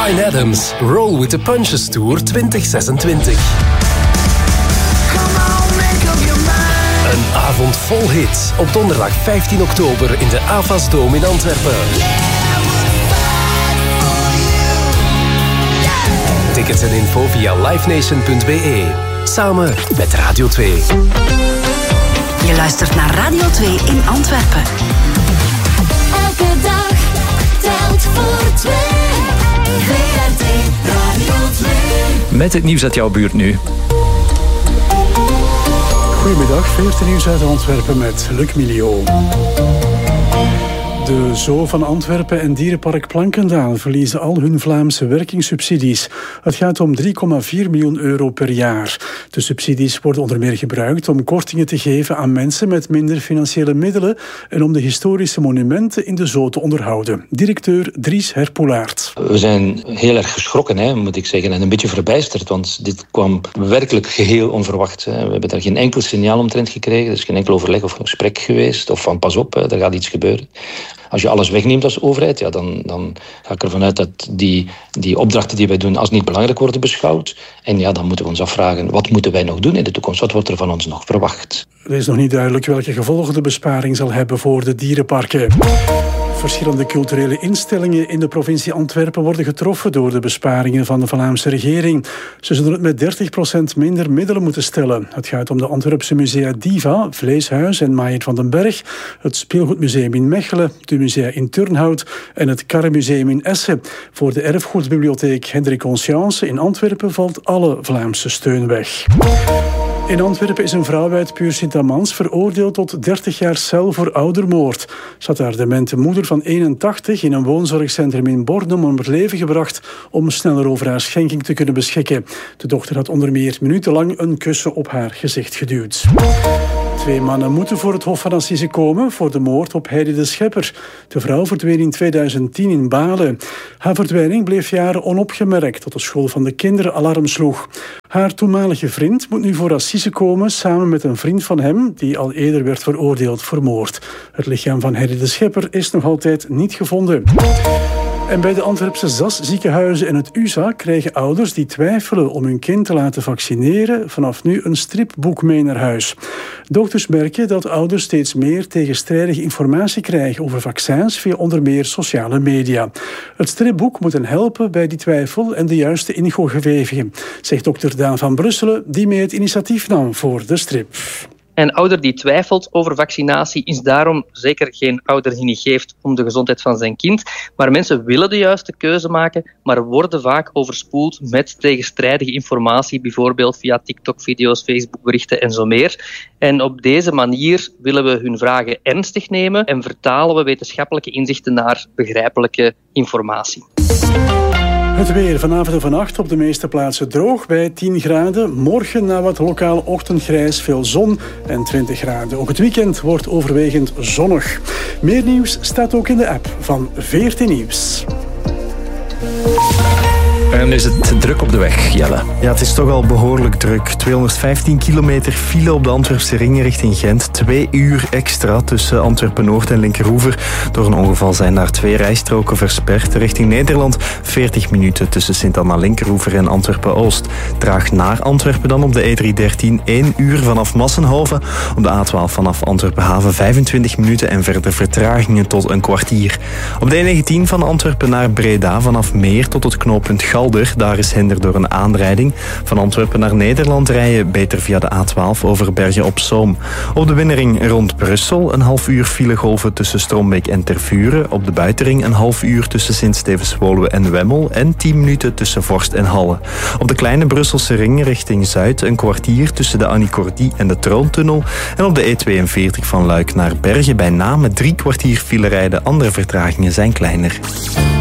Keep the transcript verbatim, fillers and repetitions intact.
Bryan Adams, Roll with the Punches Tour twintig zesentwintig. Een avond vol hits op donderdag vijftien oktober in de Avas Dome in Antwerpen. Tickets en info via livenation punt b e. Samen met Radio twee. Je luistert naar Radio twee in Antwerpen. Elke dag telt voor twee. V R T Radio twee. Met het nieuws uit jouw buurt nu. Goedemiddag, veertien nieuws uit Antwerpen met Luc Milio. De Zoo van Antwerpen en Dierenpark Plankendaal verliezen al hun Vlaamse werkingssubsidies. Het gaat om drie komma vier miljoen euro per jaar. De subsidies worden onder meer gebruikt om kortingen te geven aan mensen met minder financiële middelen en om de historische monumenten in de zoo te onderhouden. Directeur Dries Herpoelaert. We zijn heel erg geschrokken, hè, moet ik zeggen, en een beetje verbijsterd, want dit kwam werkelijk geheel onverwacht. Hè. We hebben daar geen enkel signaal omtrent gekregen, er is geen enkel overleg of gesprek geweest, of van pas op, hè, er gaat iets gebeuren. Als je alles wegneemt als overheid, ja, dan, dan ga ik ervan uit dat die, die opdrachten die wij doen als niet belangrijk worden beschouwd. En ja, dan moeten we ons afvragen, wat moeten wij nog doen in de toekomst? Wat wordt er van ons nog verwacht? Er is nog niet duidelijk welke gevolgen de besparing zal hebben voor de dierenparken. Verschillende culturele instellingen in de provincie Antwerpen worden getroffen door de besparingen van de Vlaamse regering. Ze zullen het met dertig procent minder middelen moeten stellen. Het gaat om de Antwerpse musea Diva, Vleeshuis en Maaier van den Berg, het Speelgoedmuseum in Mechelen, de musea in Turnhout en het Karremuseum in Essen. Voor de erfgoedbibliotheek Hendrik Conscience in Antwerpen valt alle Vlaamse steun weg. In Antwerpen is een vrouw uit Puur Sint-Amans veroordeeld tot dertig jaar cel voor oudermoord. Ze had haar demente moeder van eenentachtig in een woonzorgcentrum in Bornem om het leven gebracht om sneller over haar schenking te kunnen beschikken. De dochter had onder meer minutenlang een kussen op haar gezicht geduwd. Twee mannen moeten voor het Hof van Assise komen voor de moord op Heidi de Schepper. De vrouw verdween in tweeduizend tien in Balen. Haar verdwijning bleef jaren onopgemerkt tot de school van de kinderen alarm sloeg. Haar toenmalige vriend moet nu voor Assise komen samen met een vriend van hem die al eerder werd veroordeeld voor moord. Het lichaam van Heidi de Schepper is nog altijd niet gevonden. En bij de Antwerpse Z A S-ziekenhuizen en het U S A krijgen ouders die twijfelen om hun kind te laten vaccineren vanaf nu een stripboek mee naar huis. Dokters merken dat ouders steeds meer tegenstrijdige informatie krijgen over vaccins via onder meer sociale media. Het stripboek moet hen helpen bij die twijfel en de juiste ingo gewevigen, zegt dokter Daan van Brusselen, die mee het initiatief nam voor de strip. Een ouder die twijfelt over vaccinatie is daarom zeker geen ouder die niet geeft om de gezondheid van zijn kind. Maar mensen willen de juiste keuze maken, maar worden vaak overspoeld met tegenstrijdige informatie, bijvoorbeeld via TikTok-video's, Facebook-berichten en zo meer. En op deze manier willen we hun vragen ernstig nemen en vertalen we wetenschappelijke inzichten naar begrijpelijke informatie. Het weer vanavond en vannacht op de meeste plaatsen droog bij tien graden. Morgen na wat lokaal ochtendgrijs, veel zon en twintig graden. Ook het weekend wordt overwegend zonnig. Meer nieuws staat ook in de app van veertien Nieuws. En is het druk op de weg, Jelle? Ja, het is toch al behoorlijk druk. tweehonderdvijftien kilometer file op de Antwerpse ring richting Gent. Twee uur extra tussen Antwerpen-Noord en Linkeroever. Door een ongeval zijn daar twee rijstroken versperd. Richting Nederland veertig minuten tussen Sint-Anna-Linkeroever en Antwerpen-Oost. Traag naar Antwerpen dan op de E driehonderddertien. één uur vanaf Massenhoven. Op de A twaalf vanaf Antwerpen-Haven vijfentwintig minuten en verder vertragingen tot een kwartier. Op de E negentien van Antwerpen naar Breda vanaf Meer tot het knooppunt Galder. Daar is hinder door een aanrijding. Van Antwerpen naar Nederland rijden beter via de A twaalf over Bergen op Zoom. Op de binnenring rond Brussel een half uur filegolven tussen Strombeek en Tervuren. Op de buitenring een half uur tussen Sint-Stevens-Woluwe en Wemmel. En tien minuten tussen Vorst en Halle. Op de kleine Brusselse ring richting Zuid een kwartier tussen de Annie Cordy en de Troontunnel. En op de E tweeënveertig van Luik naar Bergen bij Namen drie kwartier file rijden. Andere vertragingen zijn kleiner.